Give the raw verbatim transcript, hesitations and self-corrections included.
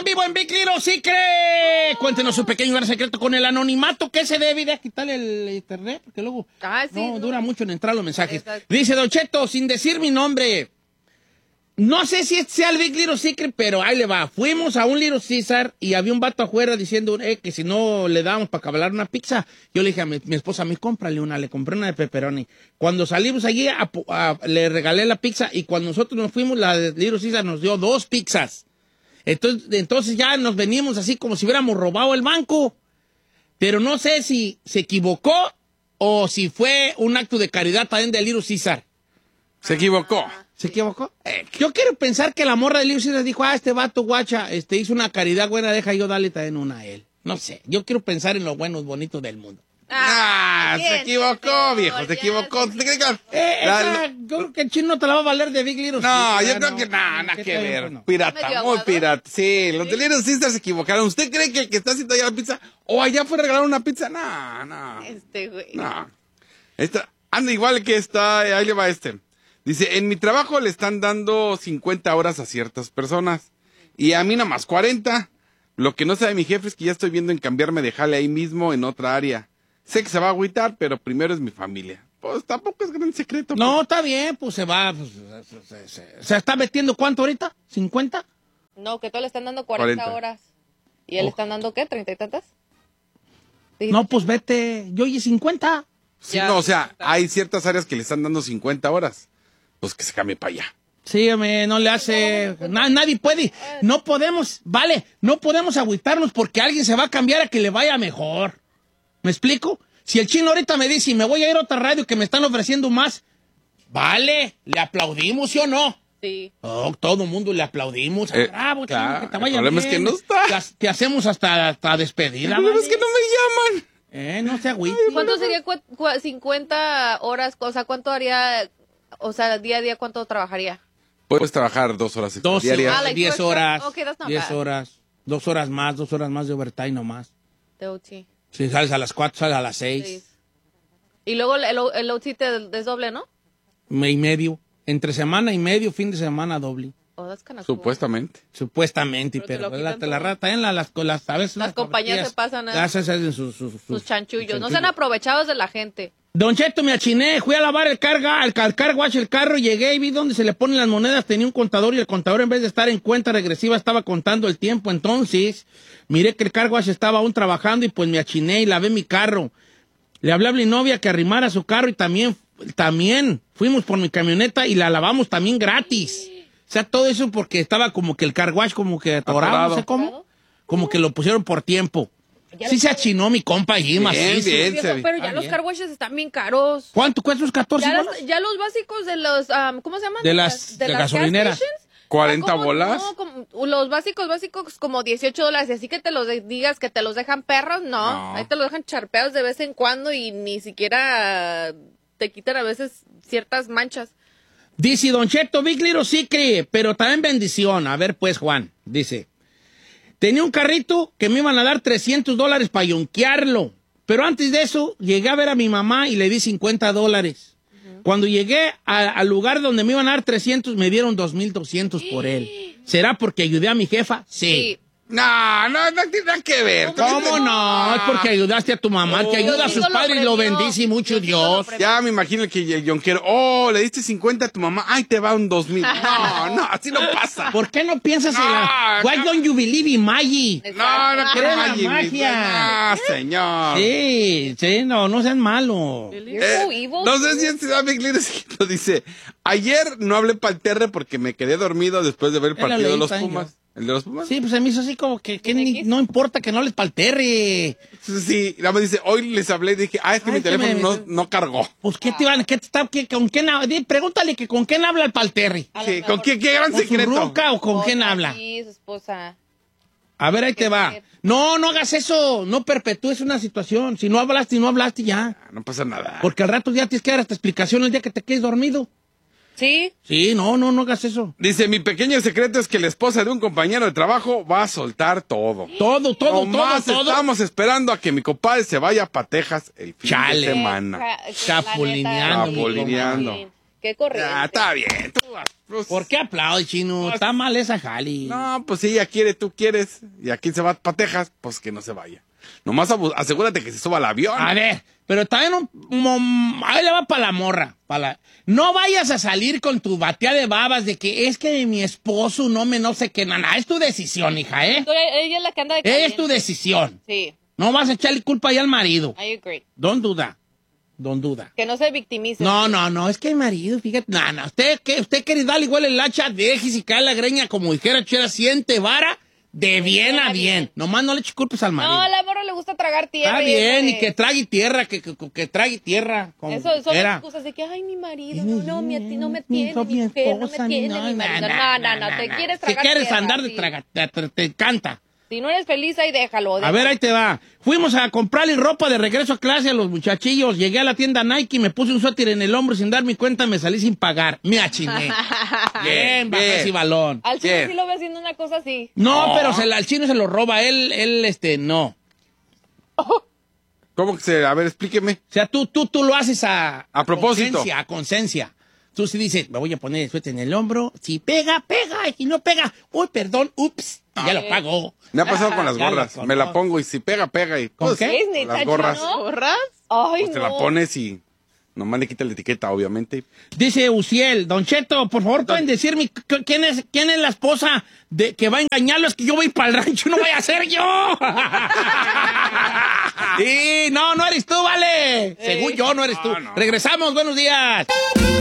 en vivo en Big Little Secret. Cuéntenos su pequeño gran secreto con el anonimato que se debe de quitarle el internet, porque luego ah, sí, no, no dura mucho en entrar los mensajes. Exacto. Dice Don Cheto, sin decir mi nombre, no sé si este sea el Big Little Secret, pero ahí le va. Fuimos a un Little Caesar y había un vato afuera diciendo eh, que si no le dábamos para cabalar una pizza. Yo le dije a mi, mi esposa, me cómprale una, le compré una de pepperoni. Cuando salimos allí, a, a, le regalé la pizza y cuando nosotros nos fuimos, la de Little Caesar nos dio dos pizzas. Entonces, entonces ya nos venimos así como si hubiéramos robado el banco. Pero no sé si se equivocó o si fue un acto de caridad también de Little Caesar. Se equivocó. ¿Se equivocó? Eh, yo quiero pensar que la morra de Little Caesar dijo, ah, este vato guacha, este hizo una caridad buena, deja yo darle también una a él. No sé, yo quiero pensar en lo bueno, bonito del mundo. Ah, se equivocó, viejo, se equivocó. Eh, esa, yo creo que el chino no te la va a valer de Big Little No, Caesar. yo creo no, que nada, nada ¿qué que tal? ver. Bueno. Pirata, ¿Medio muy aguado? pirata. Sí, los de Little Caesar se equivocaron. ¿Usted cree que el que está haciendo allá la pizza o allá fue a regalar una pizza? No, no. Este, güey. No. Esta, anda igual que está, ahí le va este. Dice, en mi trabajo le están dando cincuenta horas a ciertas personas y a mí nomás cuarenta. Lo que no sabe mi jefe es que ya estoy viendo en cambiarme de jale ahí mismo en otra área. Sé que se va a agüitar, pero primero es mi familia. Pues tampoco es gran secreto. No, pues. está bien, pues se va. Pues, se, se, se, ¿se está metiendo cuánto ahorita? ¿cincuenta? No, que todos le están dando cuarenta, cuarenta horas. ¿Y él le están dando qué? ¿treinta y tantas? ¿Dijiste? No, pues vete. Yo oye cincuenta. Sí, Ya, no, o sea, cincuenta. hay ciertas áreas que le están dando cincuenta horas. Pues que se cambie para allá. Sí, hombre, no le hace... Na- nadie puede. No podemos, vale, no podemos agüitarnos porque alguien se va a cambiar a que le vaya mejor. ¿Me explico? Si el chino ahorita me dice, me voy a ir a otra radio que me están ofreciendo más, vale, le aplaudimos, ¿sí o no? Sí. Oh, todo el mundo le aplaudimos. Eh, Bravo, claro, chino, que te el vaya problema es bien. que no está. Te, te hacemos hasta, hasta El despedida. problema es ¿vale? que no me llaman. Eh, no se agüite. ¿Cuánto sería cua- cua- cincuenta horas? O sea, ¿cuánto haría? O sea, día a día, ¿cuánto trabajaría? Puedes trabajar dos horas extra Doce, diarias. Ah, like diez two horas. extra? Okay, that's not diez bad. horas. Dos horas más, dos horas más de overtime nomás. De O T. Si sales a las cuatro, sales a las seis. Sí. Y luego el, el, el O T te desdoble, ¿no? Me y medio. Entre semana y medio, fin de semana doble. Oh, that's kind of cool. Supuestamente. Supuestamente, Pero te pero, lo la, quitan la todo. rata en la, las, las, a veces Las unas compañías corretías, se pasan a- las hacen sus, sus, sus, Sus chanchullos. No chanchullos. sean aprovechados de la gente. Don Cheto, me achiné, fui a lavar el carga, el, car car wash el carro, llegué y vi donde se le ponen las monedas, tenía un contador y el contador en vez de estar en cuenta regresiva estaba contando el tiempo, entonces miré que el car wash estaba aún trabajando y pues me achiné y lavé mi carro. Le hablé a mi novia que arrimara su carro y también, también fuimos por mi camioneta y la lavamos también gratis. O sea, todo eso porque estaba como que el car wash como que atorado, Atorado. no sé cómo, como que lo pusieron por tiempo. Sí se achinó mi compa allí, macizo. bien. Viejo, se ve. pero ya Ah, los bien. car washes están bien caros. ¿Cuánto cuesta esos catorce Ya, las- bolas? ya los básicos de los, um, ¿cómo se llaman? De las- de gas gasolineras. stations. cuarenta Como- bolas. No, como- los básicos, básicos como dieciocho dólares. Así que te los de- digas que te los dejan perros, no. No. Ahí te los dejan charpeados de vez en cuando y ni siquiera te quitan a veces ciertas manchas. Dice Don Cheto, Big Little Secret, pero también bendición. A ver, pues, Juan, dice. Tenía un carrito que me iban a dar trescientos dólares para yonquearlo. Pero antes de eso, llegué a ver a mi mamá y le di cincuenta dólares. Cuando llegué a- al lugar donde me iban a dar trescientos, me dieron dos mil doscientos por él. ¿Será porque ayudé a mi jefa? Sí. No, no, no tiene nada que ver. ¿Cómo no? Es porque ayudaste a tu mamá, que ayuda a sus Diosito lo padres y lo premió. bendice mucho Diosito lo Dios. premió. Ya me imagino que el yonquero, oh, le diste cincuenta a tu mamá, ay, te va un dos mil. No, no, así no pasa. ¿Por qué no piensas en la... No, Why no. don't you believe in Maggie? No, no, Cree en la Jimmy. magia. No, señor. Sí, sí, no, no sean malos. You're so Eh, evil. no sé si este da Big Little Secret, dice, ayer no hablé para el terre porque me quedé dormido después de ver el Él lo partido de leí los también Pumas. ¿El de los Pumas? Sí, pues a mí eso así como que, que ni- no importa que no les palterre. Sí, nada más dice, hoy les hablé y dije, ah, es que Ay, mi que teléfono me- no, no cargó. Pues, ¿qué te iban, qué te está, qué, con quién habla? Di, pregúntale que con quién habla el palterre. A lo Sí, mejor- ¿con qué, qué gran ¿Con su secreto? ruca o con Esposa, quién habla? Sí, su esposa. A ver, ahí te va. No, no hagas eso. No perpetúes una situación. Si no hablaste, no hablaste ya. Ah, no pasa nada. Porque al rato ya tienes que dar esta explicación el día que te quedes dormido. Sí. Sí, no, no, no hagas eso. Dice, mi pequeño secreto es que la esposa de un compañero de trabajo va a soltar todo. Todo, todo, Nomás todo, todo. estamos esperando a que mi compadre se vaya para Texas el fin Chale. de semana. Ca- Chapulineando, la neta, Chapulineando. sí. Qué corriente. Ah, está bien. Tú, pues, ¿Por qué aplaude, chino? Pues- Está mal esa jali. No, pues si ella quiere, tú quieres. Y aquí se va para Texas, pues que no se vaya. Nomás abu- asegúrate que se suba al avión. A ver, pero también un, mom- ahí le va para la morra. Pa la, no vayas a salir con tu batea de babas de que es que mi esposo no me no sé qué, nada. Es tu decisión, hija, ¿eh? Entonces, ella es la que anda de Es caliente. tu decisión. Sí, No vas a echarle culpa ahí al marido. I agree. Don duda. Don duda. Que no se victimice. No, no, no, es que el marido, fíjate, no, no, usted, ¿qué? Usted quiere darle igual el hacha, déjese y cae la greña, como dijera Chera, siente vara, de bien a bien. Nomás no le eche culpas al marido. No, a la morra le gusta tragar tierra. Está bien, y eso que es- trague tierra, que, que, que trague tierra. Como Eso son era. excusas de que, ay, mi marido, no, no, mi, no me Mi tiene, mi mi mujer, no me esposa, tiene, no, mi marido. No, no, no, te quieres Si tragar quieres tierra, andar de sí. traga, te, te- te encanta. Si no eres feliz, ahí déjalo. A déjalo. ver, ahí te va. Fuimos a comprarle ropa de regreso a clase a los muchachillos. Llegué a la tienda Nike, me puse un suéter en el hombro sin darme cuenta, me salí sin pagar. Me achiné. Bien, bajé bien. ese balón. Al chino Bien. sí lo ve haciendo una cosa así. No, No. pero se la- al chino se lo roba. Él, él, este, no. ¿Cómo que se...? A ver, explíqueme. O sea, tú, tú, tú lo haces a... A propósito. Conciencia, a conciencia. Tú sí dices, me voy a poner el suéter en el hombro. Si pega, pega. Y si no pega, uy, perdón, ups. Ya lo pago. Me ha pasado con las Ya lo gorras. conozco. Me la pongo y si pega, pega. Y, ¿Con pues, qué? ¿Es neta, Las gorras. chino? ¿Gorras? Ay, Pues te no. la pones y nomás le quita la etiqueta, obviamente. Dice Uciel, Don Cheto, por favor, pueden decirme c- quién es, quién es la esposa de que va a engañarlo. Es que yo voy para el rancho, no vaya a ser yo. Y no, no eres tú, vale. Según yo, no eres tú. No, no. Regresamos, buenos días.